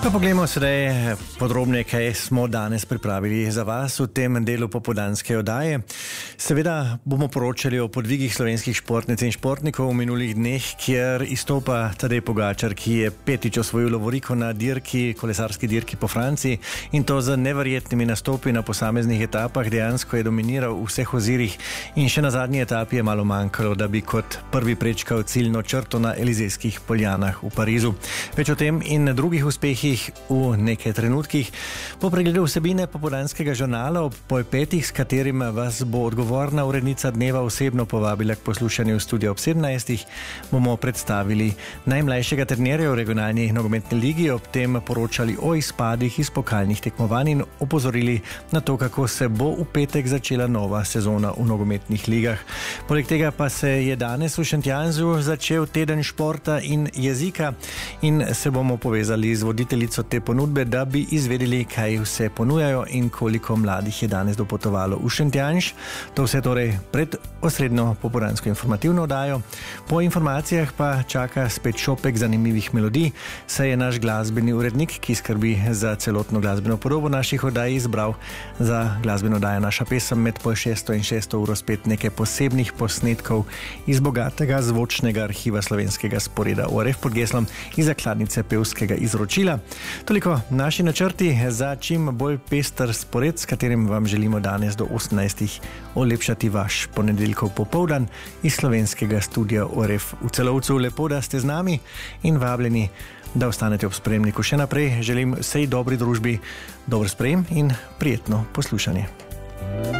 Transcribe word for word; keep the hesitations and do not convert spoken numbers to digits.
Pa poglejmo sedaj podrobneje, kaj smo danes pripravili za vas v tem delu popoldanske oddaje. Seveda bomo poročali o podvigih slovenskih športnic in športnikov v minulih dneh, kjer izstopa Tadej Pogačar, ki je petič osvojil lovoriko na dirki, kolesarski dirki po Franciji, in to z neverjetnimi nastopi na posameznih etapah. Dejansko je dominiral v vseh ozirih in še na zadnji etapi je malo manjkalo, da bi kot prvi prečkal ciljno črto na Elizejskih poljanah v Parizu. Več o tem in drugih uspehih v nekaj trenutkih. Po pregledu vsebine popoldanskega žurnala ob pol petih, s katerim vas bo odgovorna urednica dneva osebno povabila k poslušanju studia ob sedemnajstih, bomo predstavili najmlajšega trenerja v regionalni nogometni ligi, ob tem poročali o izpadih iz pokalnih tekmovanj in opozorili na to, kako se bo v petek začela nova sezona v nogometnih ligah. Poleg tega pa se je danes v Šentjanžu začel teden športa in jezika in se bomo povezali z voditelji te ponudbe, da bi izvedeli, kaj vse ponujajo in koliko mladih je danes dopotovalo v Šentjanž. To vse torej pred osrednjo popoldansko informativno oddajo. Po informacijah pa čaka spet šopek zanimivih melodij, saj je naš glasbeni urednik, ki skrbi za celotno glasbeno podobo naših oddaj, izbral za glasbeno oddajo Naša pesem med pol šesto in šesto uro spet nekaj posebnih posnetkov iz bogatega zvočnega arhiva slovenskega sporeda O R F pod geslom iz zakladnice pevskega izročila. Toliko naši načrti za čim bolj pester spored, s katerim vam želimo danes do osemnajstih olepšati vaš ponedeljkov popoldan iz slovenskega studia O R F v Celovcu. Lepo, da ste z nami in vabljeni, da ostanete ob spremniku. Še naprej želim vsej dobri družbi dober sprejem in prijetno poslušanje.